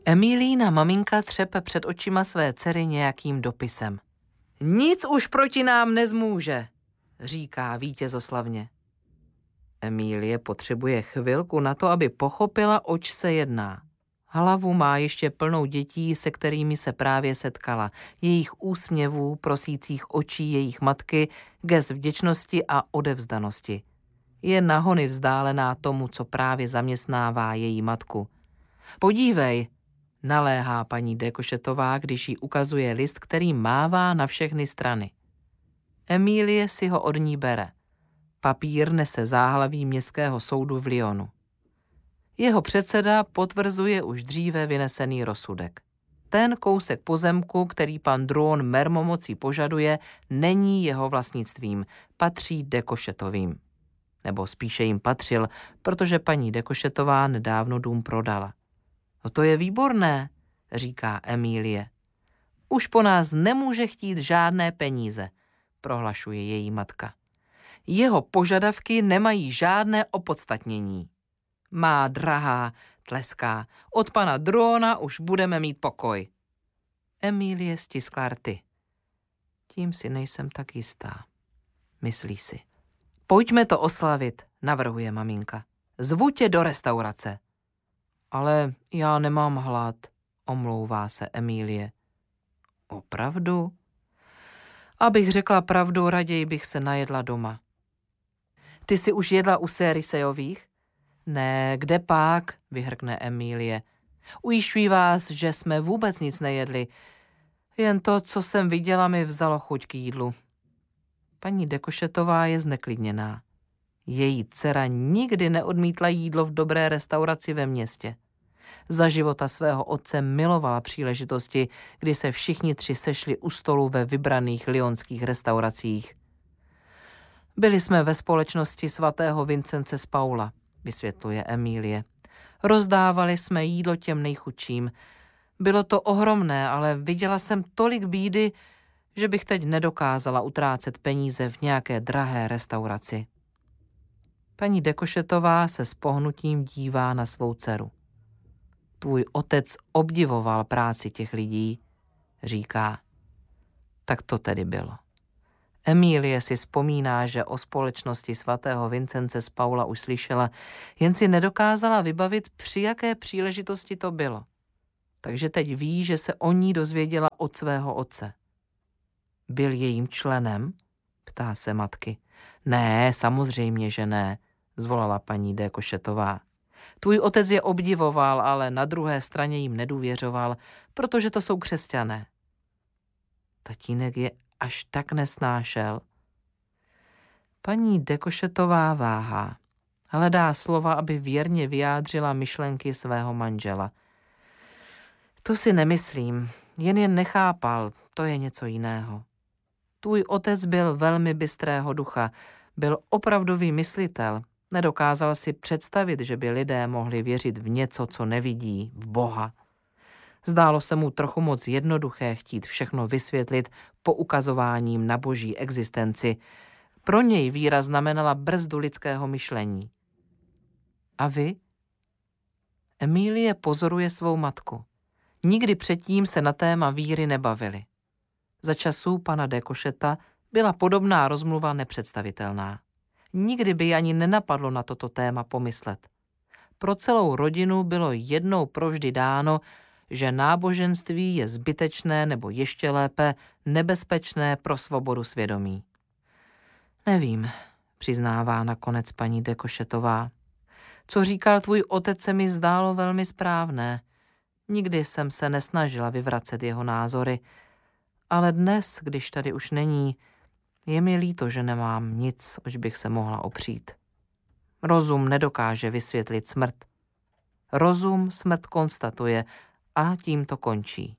Emílína maminka třepe před očima své dcery nějakým dopisem. Nic už proti nám nezmůže, říká vítězoslavně. Emílie potřebuje chvilku na to, aby pochopila, oč se jedná. Hlavu má ještě plnou dětí, se kterými se právě setkala, jejich úsměvů, prosících očí jejich matky, gest vděčnosti a odevzdanosti. Je nahony vzdálená tomu, co právě zaměstnává její matku. Podívej, naléhá paní de Cochetová, když jí ukazuje list, který mává na všechny strany. Emílie si ho od ní bere. Papír nese záhlaví městského soudu v Lyonu. Jeho předseda potvrzuje už dříve vynesený rozsudek. Ten kousek pozemku, který pan Drouon mermomocí požaduje, není jeho vlastnictvím, patří de Cochetovým. Nebo spíše jim patřil, protože paní de Cochetová nedávno dům prodala. No to je výborné, říká Emílie. Už po nás nemůže chtít žádné peníze, prohlašuje její matka. Jeho požadavky nemají žádné opodstatnění. Má drahá, tleská, od pana Drouona už budeme mít pokoj. Emílie stiskla rty. Tím si nejsem tak jistá, myslí si. Pojďme to oslavit, navrhuje maminka. Zvu tě do restaurace. Ale já nemám hlad, omlouvá se Emílie. Opravdu? Abych řekla pravdu, raději bych se najedla doma. Ty jsi už jedla u Sérisejových? Ne, kde pak, vyhrkne Emílie. Ujišťuji vás, že jsme vůbec nic nejedli. Jen to, co jsem viděla, mi vzalo chuť k jídlu. Paní de Cochetová je zneklidněná. Její dcera nikdy neodmítla jídlo v dobré restauraci ve městě. Za života svého otce milovala příležitosti, kdy se všichni tři sešli u stolu ve vybraných lyonských restauracích. Byli jsme ve společnosti svatého Vincence z Paula, vysvětluje Emílie. Rozdávali jsme jídlo těm nejchudším. Bylo to ohromné, ale viděla jsem tolik bídy, že bych teď nedokázala utrácet peníze v nějaké drahé restauraci. Paní de Cochetová se s pohnutím dívá na svou dceru. Tvůj otec obdivoval práci těch lidí, říká. Tak to tedy bylo. Emílie si vzpomíná, že o společnosti svatého Vincence z Paula už slyšela, jen si nedokázala vybavit, při jaké příležitosti to bylo. Takže teď ví, že se o ní dozvěděla od svého otce. Byl jejím členem? Ptá se matky. Ne, samozřejmě, že ne, zvolala paní de Cochetová. Tvůj otec je obdivoval, ale na druhé straně jim nedůvěřoval, protože to jsou křesťané. Tatínek je až tak nesnášel. Paní de Cochetová váhá. Hledá slova, aby věrně vyjádřila myšlenky svého manžela. To si nemyslím, jen je nechápal, to je něco jiného. Tvůj otec byl velmi bystrého ducha, byl opravdový myslitel, nedokázal si představit, že by lidé mohli věřit v něco, co nevidí, v Boha. Zdálo se mu trochu moc jednoduché chtít všechno vysvětlit poukazováním na boží existenci. Pro něj víra znamenala brzdu lidského myšlení. A vy? Emílie pozoruje svou matku. Nikdy předtím se na téma víry nebavili. Za časů pana de Cocheta byla podobná rozmluva nepředstavitelná. Nikdy by ani nenapadlo na toto téma pomyslet. Pro celou rodinu bylo jednou provždy dáno, že náboženství je zbytečné nebo ještě lépe nebezpečné pro svobodu svědomí. Nevím, přiznává nakonec paní de Cochetová. Co říkal tvůj otec, se mi zdálo velmi správné. Nikdy jsem se nesnažila vyvracet jeho názory, ale dnes, když tady už není, je mi líto, že nemám nic, oč bych se mohla opřít. Rozum nedokáže vysvětlit smrt. Rozum smrt konstatuje a tím to končí.